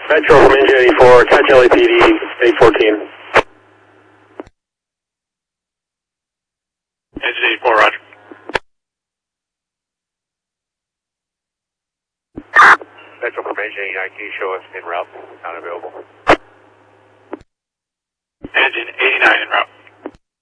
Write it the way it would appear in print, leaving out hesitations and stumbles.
Metro from Engine 84, catch LAPD 814. Engine 84, roger. Metro from Engine 89, show us en route, not available. Engine 89 en route.